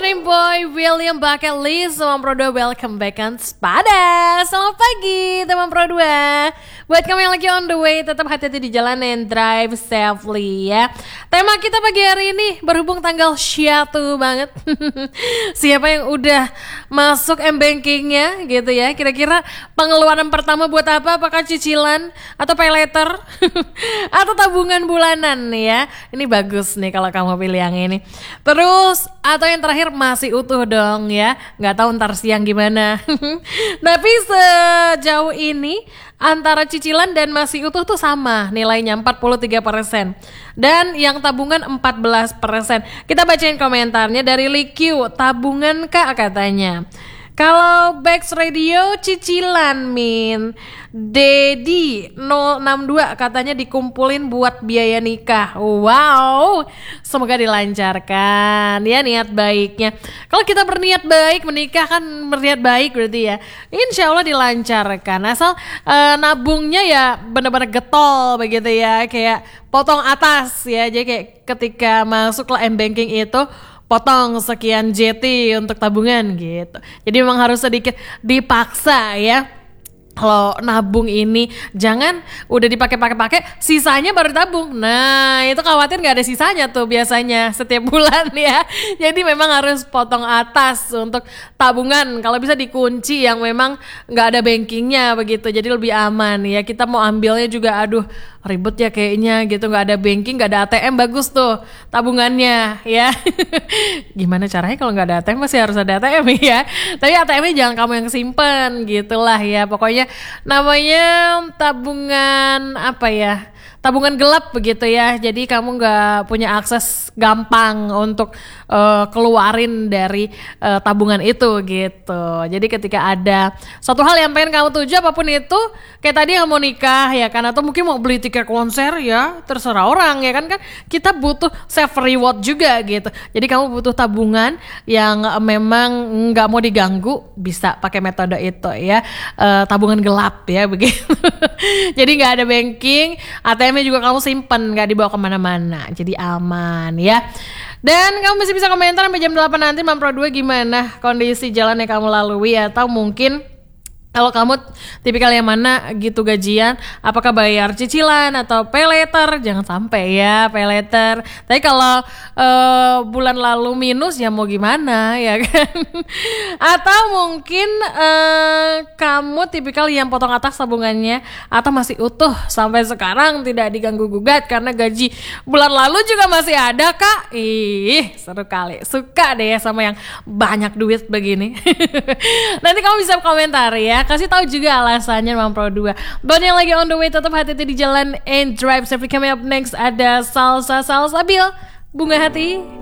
morning boy, William Bucket List teman Pro 2, welcome back on Spada. Selamat pagi teman Pro 2. Buat kamu yang lagi on the way, tetap hati-hati di jalan and drive safely ya. Tema kita pagi hari ini berhubung tanggal syatu banget. Siapa yang udah masuk m-bankingnya gitu ya, kira-kira pengeluaran pertama buat apa? Apakah cicilan atau pay later atau tabungan bulanan ya? Ini bagus nih kalau kamu pilih yang ini. Terus atau yang terakhir masih utuh dong ya, nggak tahu ntar siang gimana. Tapi sejauh ini antara cicilan dan masih utuh tuh sama nilainya 43%, dan yang tabungan 14%. Kita bacain komentarnya dari Likiu. Tabungan kak katanya. Kalau Bex Radio cicilan Min. Dedi 062 katanya dikumpulin buat biaya nikah. Wow, semoga dilancarkan ya niat baiknya. Kalau kita berniat baik menikah kan berniat baik berarti ya, insya Allah dilancarkan. Asal nabungnya ya benar-benar getol begitu ya, kayak potong atas ya. Jadi kayak ketika masuk lah m-banking itu potong sekian JT untuk tabungan gitu. Jadi memang harus sedikit dipaksa ya. Kalau nabung ini jangan udah dipakai, sisanya baru tabung. Nah itu khawatir gak ada sisanya tuh biasanya setiap bulan ya. Jadi memang harus potong atas untuk tabungan. Kalau bisa dikunci yang memang gak ada bankingnya begitu, jadi lebih aman ya. Kita mau ambilnya juga aduh ribet ya kayaknya gitu, gak ada banking, gak ada ATM, bagus tuh tabungannya ya. Gimana caranya kalau gak ada ATM? Masih harus ada ATM ya. Tapi ATM-nya jangan kamu yang simpen gitulah ya. Pokoknya namanya tabungan apa ya, tabungan gelap begitu ya. Jadi kamu gak punya akses gampang untuk keluarin dari tabungan itu gitu. Jadi ketika ada suatu hal yang pengen kamu tuju apapun itu, kayak tadi yang mau nikah ya kan, atau mungkin mau beli tiket konser ya, terserah orang ya kan, kita butuh self reward juga gitu. Jadi kamu butuh tabungan yang memang nggak mau diganggu, bisa pakai metode itu ya, tabungan gelap ya begitu. Jadi nggak ada banking, ATM-nya juga kamu simpen, nggak dibawa kemana-mana, jadi aman ya. Dan kamu masih bisa komentar sampai jam 8 nanti Mam Pro 2 gimana kondisi jalan yang kamu lalui, atau mungkin kalau kamu tipikal yang mana gitu gajian, apakah bayar cicilan atau pay later? Jangan sampai ya pay later. Tapi kalau bulan lalu minus ya mau gimana ya kan? Atau mungkin kamu tipikal yang potong atas tabungannya, atau masih utuh sampai sekarang tidak diganggu gugat karena gaji bulan lalu juga masih ada kak. Ih seru kali, suka deh sama yang banyak duit begini. Nanti kamu bisa komentar ya, kasih tahu juga alasannya Mam Pro 2. Buat yang lagi on the way, tetap hati-hati di jalan and drive safely. Coming up next ada Salsa Bil, Bunga Hati.